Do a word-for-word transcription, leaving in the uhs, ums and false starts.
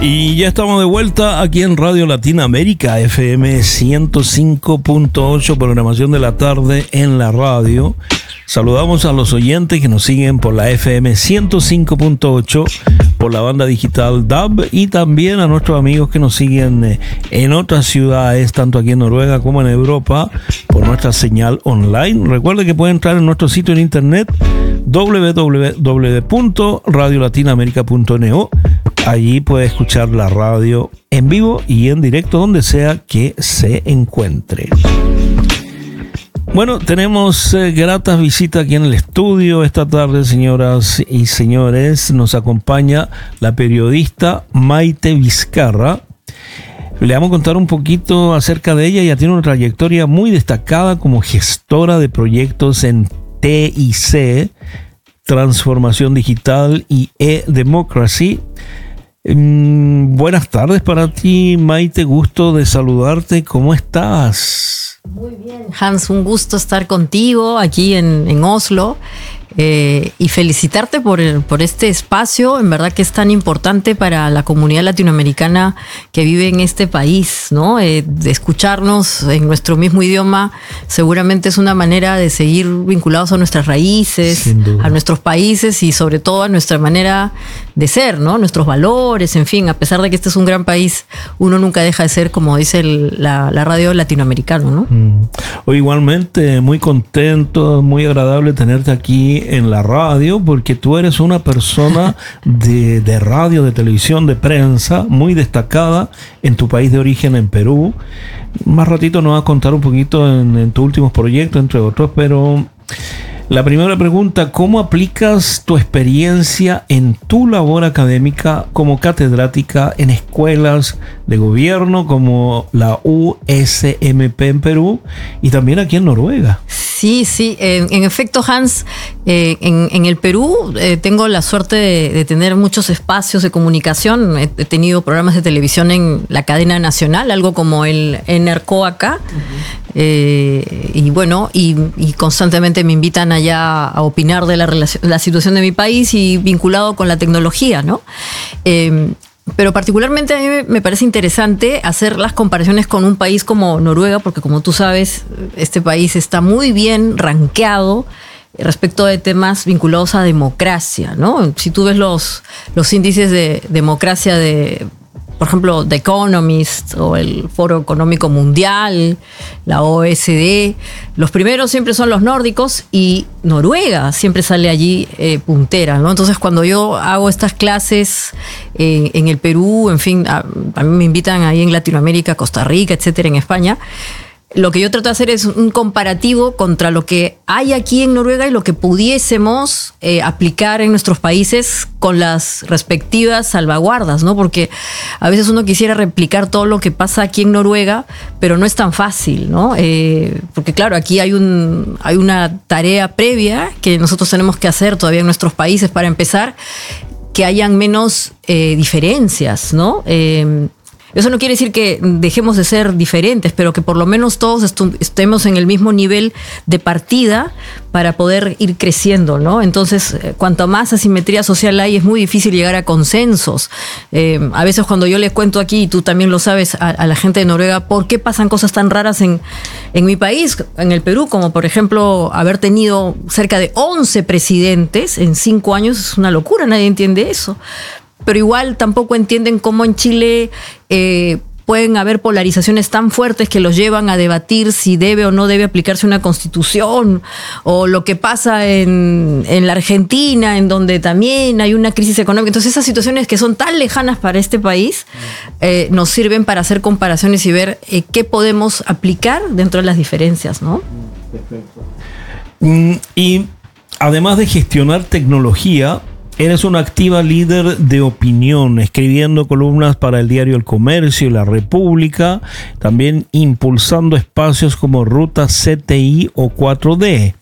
Y ya estamos de vuelta aquí en Radio Latinoamérica, F M ciento cinco punto ocho, programación de la tarde en la radio. Saludamos a los oyentes que nos siguen por la F M ciento cinco punto ocho, por la banda digital D A B, y también a nuestros amigos que nos siguen en otras ciudades, tanto aquí en Noruega como en Europa, por nuestra señal online. Recuerde que puede entrar en nuestro sitio en internet doble u doble u doble u punto radio latinoamérica punto net. Allí puede escuchar la radio en vivo y en directo donde sea que se encuentre. Bueno, tenemos eh, gratas visitas aquí en el estudio esta tarde, señoras y señores. Nos acompaña la periodista Maite Vizcarra. Le vamos a contar un poquito acerca de ella. Ella tiene una trayectoria muy destacada como gestora de proyectos en T I C, Transformación Digital y e-Democracy. Mm, buenas tardes para ti, Maite, gusto de saludarte. ¿Cómo estás? Muy bien, Hans, un gusto estar contigo aquí en, en Oslo. Eh, y felicitarte por, el, por este espacio, en verdad que es tan importante para la comunidad latinoamericana que vive en este país, ¿no? Eh, de escucharnos en nuestro mismo idioma seguramente es una manera de seguir vinculados a nuestras raíces, a nuestros países y sobre todo a nuestra manera de ser, ¿no? Nuestros valores, en fin, a pesar de que este es un gran país, uno nunca deja de ser, como dice el, la, la radio latinoamericana, ¿no? Mm. O igualmente, muy contento, muy agradable tenerte aquí en la radio, porque tú eres una persona de, de radio, de televisión, de prensa, muy destacada en tu país de origen, en Perú. Más ratito nos vas a contar un poquito en, en tus últimos proyectos, entre otros, pero la primera pregunta: ¿cómo aplicas tu experiencia en tu labor académica como catedrática en escuelas de gobierno como la U S M P en Perú y también aquí en Noruega? Sí, sí, en, en efecto, Hans, eh, en, en el Perú eh, tengo la suerte de, de tener muchos espacios de comunicación. He, he tenido programas de televisión en la cadena nacional, algo como el N R C O acá. Uh-huh. eh, y bueno, y, y constantemente me invitan allá a opinar de la, relación, la situación de mi país y vinculado con la tecnología, ¿no? Eh, Pero particularmente a mí me parece interesante hacer las comparaciones con un país como Noruega, porque como tú sabes, este país está muy bien rankeado respecto de temas vinculados a democracia, ¿no? Si tú ves los, los índices de democracia de, por ejemplo, The Economist o el Foro Económico Mundial, la O E C D, los primeros siempre son los nórdicos y Noruega siempre sale allí eh, puntera, ¿no? Entonces, cuando yo hago estas clases eh, en el Perú, en fin, a, a mí me invitan ahí en Latinoamérica, Costa Rica, etcétera, en España. Lo que yo trato de hacer es un comparativo contra lo que hay aquí en Noruega y lo que pudiésemos eh, aplicar en nuestros países con las respectivas salvaguardas, ¿no? Porque a veces uno quisiera replicar todo lo que pasa aquí en Noruega, pero no es tan fácil, ¿no? Eh, porque claro, aquí hay, un, hay una tarea previa que nosotros tenemos que hacer todavía en nuestros países para empezar, que hayan menos eh, diferencias, ¿no? Eh, Eso no quiere decir que dejemos de ser diferentes, pero que por lo menos todos estu- estemos en el mismo nivel de partida para poder ir creciendo, ¿no? Entonces, eh, cuanto más asimetría social hay, es muy difícil llegar a consensos. Eh, a veces cuando yo les cuento aquí, y tú también lo sabes, a, a la gente de Noruega, ¿por qué pasan cosas tan raras en, en mi país, en el Perú? Como por ejemplo, haber tenido cerca de once presidentes en cinco años, es una locura, nadie entiende eso. Pero igual tampoco entienden cómo en Chile eh, pueden haber polarizaciones tan fuertes que los llevan a debatir si debe o no debe aplicarse una constitución, o lo que pasa en, en la Argentina, en donde también hay una crisis económica. Entonces, esas situaciones que son tan lejanas para este país eh, nos sirven para hacer comparaciones y ver eh, qué podemos aplicar dentro de las diferencias, ¿no? Perfecto. Mm, y además de gestionar tecnología, eres una activa líder de opinión, escribiendo columnas para el diario El Comercio y La República, también impulsando espacios como Ruta C T I o cuatro D.